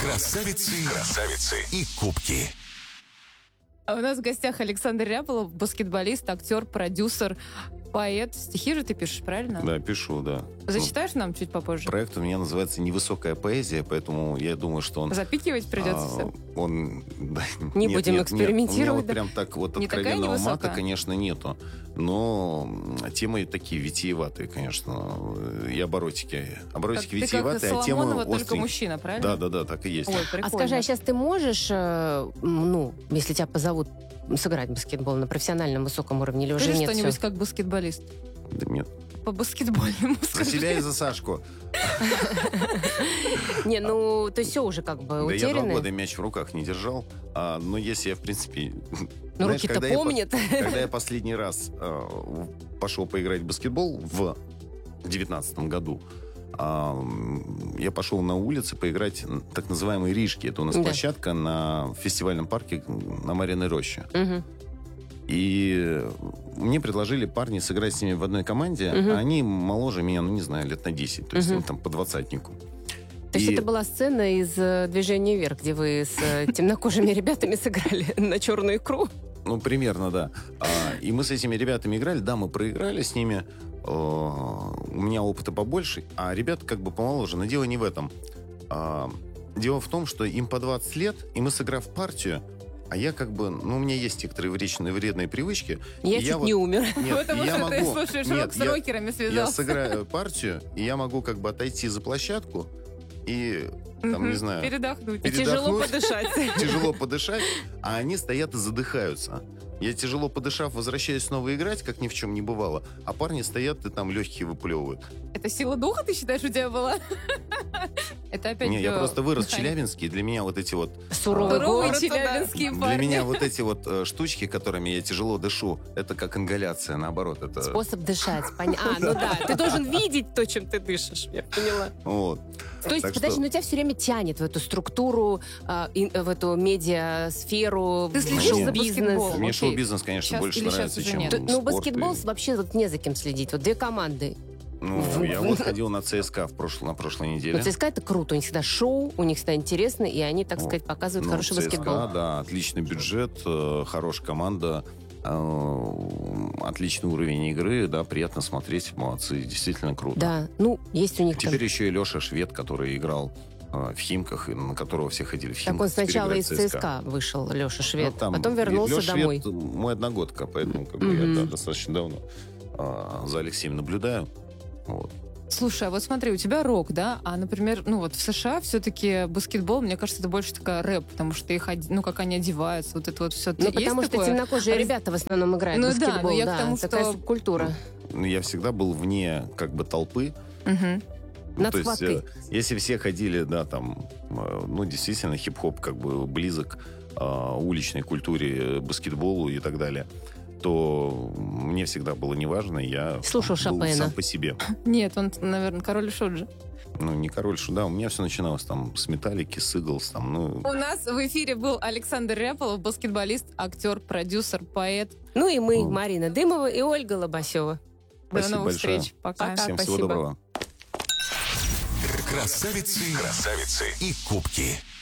Красавицы и кубки. А у нас в гостях Александр Ряполов, баскетболист, актер, продюсер, поэт. Стихи же ты пишешь, правильно? Да, пишу, да. Зачитаешь нам чуть попозже? Проект у меня называется «Невысокая поэзия», поэтому я думаю, что он... Запикивать придется все? Он... Да, Не будем экспериментировать, У меня вот да? прям так вот Не такая откровенного мата, невысокая? конечно, нету. Но темы такие витиеватые, конечно. И оборотики. Оборотики Ты как витиеватые, а темы Соломонова, только острые. мужчина, правильно? Да, так и есть. Ой, А прикольно. скажи, а сейчас ты можешь, если тебя позовут сыграть в баскетбол на профессиональном высоком уровне, или уже Скажи нет? что-нибудь всё? как баскетболист. Да нет. По баскетбольному За скажи. себя и за Сашку. Не, то есть все уже как бы Да я 2 утеряно. года мяч в руках не держал. Но если я, в принципе... Ну, знаешь, руки-то когда я помнят. Когда я последний раз пошел поиграть в баскетбол в 2019 году, я пошел на улице поиграть так называемые рижки. Это у нас Да. площадка на фестивальном парке на Марьиной роще. Мгм. И мне предложили парни сыграть с ними в одной команде. А они моложе меня, не знаю, лет на 10. То есть им там по двадцатнику. То есть И- это была сцена из «Движения вверх», где вы с темнокожими ребятами сыграли на черную икру? Ну, примерно, да. И мы с этими ребятами играли. Да, мы проиграли с ними. У меня опыта побольше. А ребята как бы помоложе. Но дело не в этом. Дело в том, что им по 20 лет, и мы, сыграв партию, а я как бы... у меня есть некоторые вредные привычки. Я И чуть вот- не умер. Нет, Потому я что ты могу... слушаешь Нет, рок с рокерами я связался. сыграю партию, и я могу как бы отойти за площадку и, там, не знаю... Передохнуть. Тяжело передохнуть. подышать. Тяжело подышать, а они стоят и задыхаются. Я, тяжело подышав, возвращаюсь снова играть, как ни в чем не бывало, а парни стоят и там легкие выплевывают. Это сила духа, ты считаешь, у тебя была? Это опять... Не, я просто вырос в механика. Челябинске, и для меня вот эти вот... Суровый Суровые город. челябинские Для парни. меня вот эти вот штучки, которыми я тяжело дышу, это как ингаляция, наоборот. Это... Способ дышать. Ну да, ты должен видеть то, чем ты дышишь. Я поняла. Вот. То есть, Так подожди, что- но тебя все время тянет в эту структуру, в эту медиасферу, Ты в следишь за шоу-бизнес. баскетболом? Мне Окей. шоу-бизнес, конечно, Сейчас больше или сейчас нравится, уже чем нет? Ну, спорт. баскетбол И- вообще вот не за кем следить. Вот 2 команды. Я вот ходил на ЦСКА на прошлой неделе. Но ЦСКА это круто. У них всегда шоу, у них всегда интересно, и они, так сказать, показывают хороший ЦСКА, баскетбол. да, отличный бюджет, хорошая команда, отличный уровень игры, да, приятно смотреть, молодцы, действительно круто. Да, есть у них там... Теперь еще и Леша Швед, который играл в Химках, и на которого все ходили в Химках. Так он теперь сначала играет из в ЦСКА вышел, Леша Швед, Ну, там потом вернулся Леша домой. Швед мой одногодка, поэтому как бы я достаточно давно за Алексеем наблюдаю. Вот. Слушай, а вот смотри, у тебя рок, да? А, например, в США все-таки баскетбол, мне кажется, это больше такая рэп, потому что их, как они одеваются, вот это вот все. Ну, потому что темнокожие ребята в основном играют в Ну да, баскетбол, но я к тому, такая что- субкультура. Я всегда был вне как бы толпы. Над То есть, схваткой. если все ходили, да, там, действительно, хип-хоп как бы близок уличной культуре, баскетболу и так далее, то мне всегда было неважно, я Слушал был Шопена. сам по себе. Нет, он, наверное, король и шут же. Не король шут, да, у меня все начиналось там с Металлики, с Иглс, там, У нас в эфире был Александр Ряполов, баскетболист, актер, продюсер, поэт. Ну и мы, Марина Дымова и Ольга Лобасева. До Спасибо новых большое. встреч. Пока. Всем всего Спасибо. доброго. Красавицы и кубки.